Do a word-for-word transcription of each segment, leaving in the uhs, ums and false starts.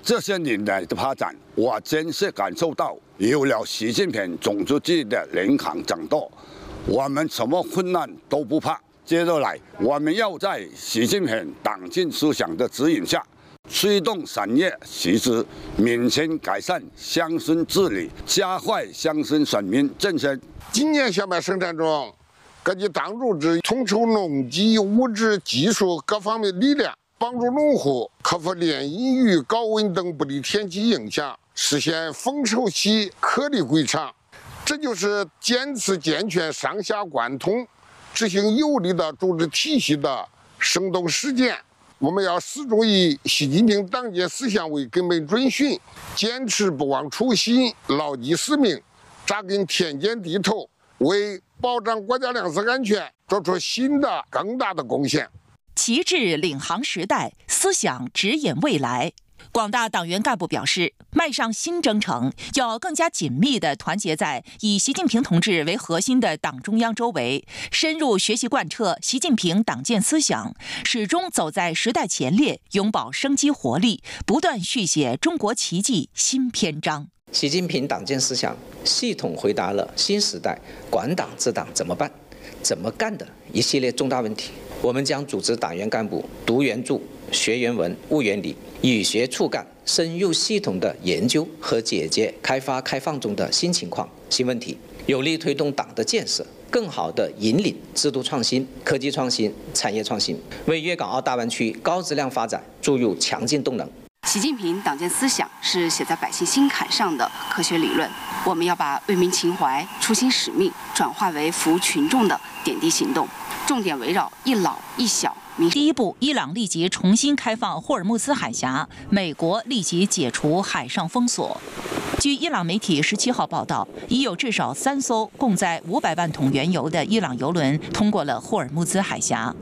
这些年来的发展，我真是感受到，有了习近平总书记的领航掌舵，我们什么困难都不怕。接着来，我们要在习近平党禁思想的指引下，推动产业实施民生改善、乡村治理，加快乡村选民振兴。 今年小麦生产中，各级党组织统筹农机、物质、技术各方面力量，帮助农户克服连阴雨、高温等不利天气影响，实现丰收期颗粒归场。这就是坚持健全上下贯通、执行有力的组织体系的生动实践。我们要始终以习近平党建思想为根本准绳，坚持不忘初心，牢记使命，扎根田间地头，为保障国家粮食安全做出新的更大的贡献。 旗帜领航时代，思想指引未来。广大党员干部表示，迈上新征程，要更加紧密地团结在以习近平同志为核心的党中央周围，深入学习贯彻习近平党建思想，始终走在时代前列，永葆生机活力，不断续写中国奇迹新篇章。 习近平党建思想系统回答了新时代管党治党怎么办、怎么干的一系列重大问题。我们将组织党员干部读原著、学原文、悟原理，以学促干，深入系统的研究和解决开发开放中的新情况、新问题，有力推动党的建设，更好地引领制度创新、科技创新、产业创新，为粤港澳大湾区高质量发展注入强劲动能。 习近平党建思想是写在百姓心坎上的科学理论，我们要把为民情怀、初心使命转化为服务群众的点滴行动，重点围绕一老一小。 第一步，伊朗立即重新开放霍尔木兹海峡，美国立即解除海上封锁。据伊朗媒体十七号报道，已有至少三艘共载五百万桶原油的伊朗油轮通过了霍尔木兹海峡。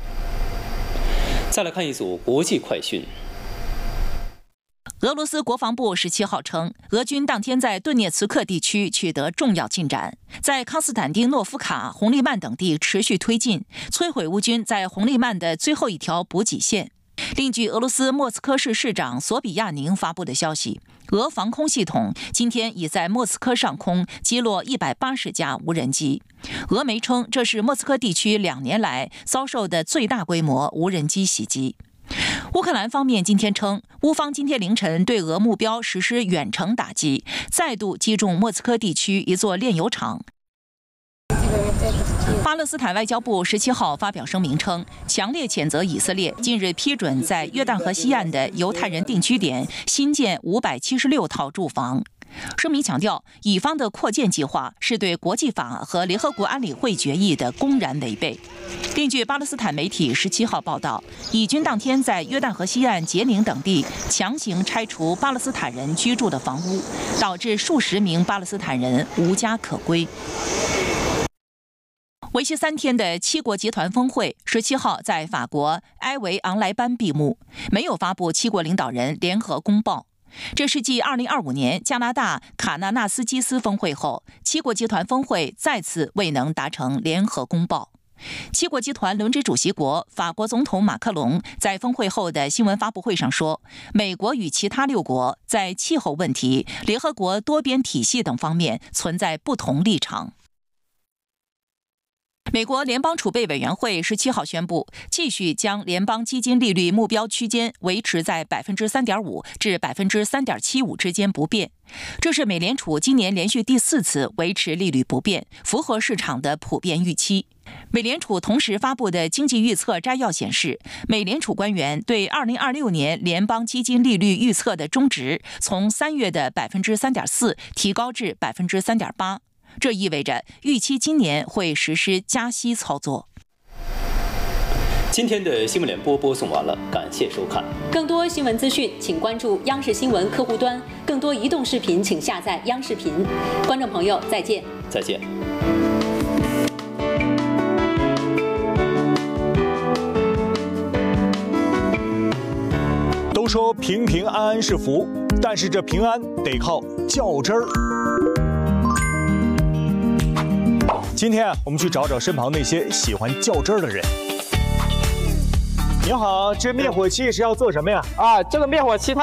再来看一组国际快讯。 俄罗斯国防部十七号称，俄军当天在顿涅茨克地区取得重要进展，在康斯坦丁诺夫卡、红利曼等地持续推进，摧毁乌军在红利曼的最后一条补给线。另据俄罗斯莫斯科市市长索比亚宁发布的消息，俄防空系统今天已在莫斯科上空击落一百八十架无人机。俄媒称，这是莫斯科地区两年来遭受的最大规模无人机袭击。乌克兰方面今天称，乌方今天凌晨对俄目标实施远程打击，再度击中莫斯科地区一座炼油厂。巴勒斯坦外交部十七号发表声明称，强烈谴责以色列近日批准在约旦河西岸的犹太人定居点新建五百七十六套住房。声明强调，以方的扩建计划是对国际法和联合国安理会决议的公然违背。另据巴勒斯坦媒体十七号报道，以军当天在约旦河西岸杰宁等地强行拆除巴勒斯坦人居住的房屋，导致数十名巴勒斯坦人无家可归。为期三天的七国集团峰会十七号在法国埃维昂莱班闭幕，没有发布七国领导人联合公报。这是继二零二五年加拿大卡纳纳斯基斯峰会后，七国集团峰会再次未能达成联合公报。七国集团轮值主席国法国总统马克龙在峰会后的新闻发布会上说，美国与其他六国在气候问题、联合国多边体系等方面存在不同立场。美国联邦储备委员会十七号宣布，继续将联邦基金利率目标区间维持在百分之三点五至百分之三点七五之间不变。这是美联储今年连续第四次维持利率不变，符合市场的普遍预期。美联储同时发布的经济预测摘要显示，美联储官员对二零二六年联邦基金利率预测的中值从三月的百分之三点四提高至百分之三点八。这意味着预期今年会实施加息操作。 今天的新闻联播播送完了，感谢收看。 更多新闻资讯，请关注央视新闻客户端；更多移动视频，请下载央视频。观众朋友，再见。 再见。 都说平平安安是福，但是这平安得靠较真儿。今天啊，我们去找找身旁那些喜欢较真儿的人。您好，这灭火器是要做什么呀？ 啊，这个灭火器它。